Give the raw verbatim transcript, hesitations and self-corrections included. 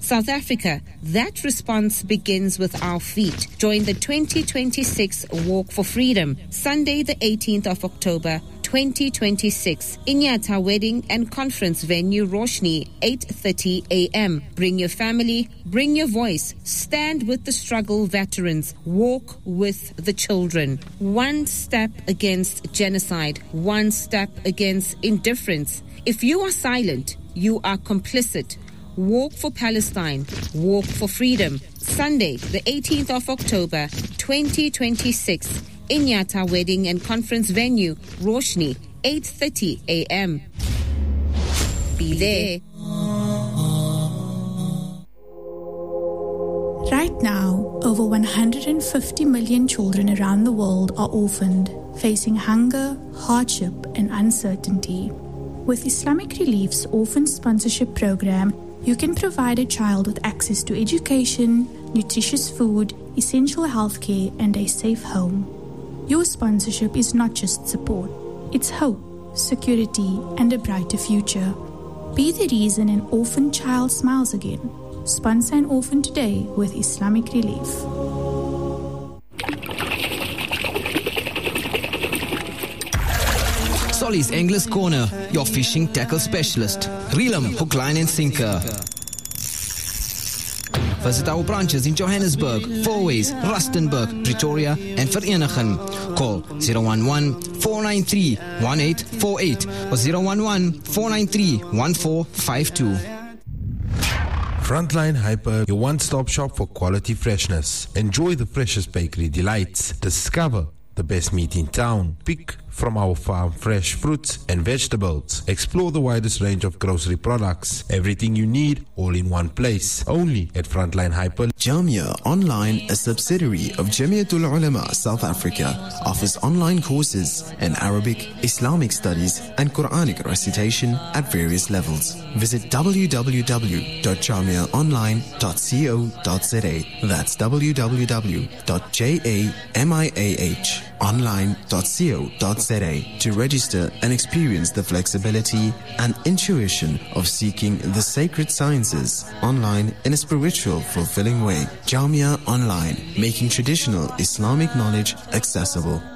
South Africa, that response begins with our feet. Join the twenty twenty-six Walk for Freedom, Sunday the eighteenth of October, twenty twenty-six, Inyata Wedding and Conference Venue, Roshni, eight thirty a.m. Bring your family, bring your voice, stand with the struggle veterans, walk with the children. One step against genocide, one step against indifference. If you are silent, you are complicit. Walk for Palestine, walk for freedom. Sunday, the eighteenth of October, twenty twenty-six, Inyata Wedding and Conference Venue, Roshni, eight thirty a.m. Be there. Right now, over one hundred fifty million children around the world are orphaned, facing hunger, hardship, and uncertainty. With Islamic Relief's Orphan Sponsorship Program, you can provide a child with access to education, nutritious food, essential healthcare, and a safe home. Your sponsorship is not just support, it's hope, security, and a brighter future. Be the reason an orphan child smiles again. Sponsor an orphan today with Islamic Relief. Solly's Anglers Corner, your fishing tackle specialist. Reel 'em, hook, line and sinker. Visit our branches in Johannesburg, Fourways, Rustenburg, Pretoria and Vereeniging. Call zero one one, four nine three, one eight four eight or zero one one, four nine three, one four five two. Frontline Hyper, your one-stop shop for quality freshness. Enjoy the freshest bakery delights. Discover the best meat in town. Pick from our farm fresh fruits and vegetables. Explore the widest range of grocery products. Everything you need, all in one place. Only at Frontline Hyper. Jamia Online, a subsidiary of Jamiatul Ulama South Africa, offers online courses in Arabic, Islamic studies, and Quranic recitation at various levels. Visit w w w dot jamia online dot co dot z a. That's w w w dot jamia online dot co dot z a to register and experience the flexibility and intuition of seeking the sacred sciences online in a spiritual, fulfilling way. Jamia Online, making traditional Islamic knowledge accessible.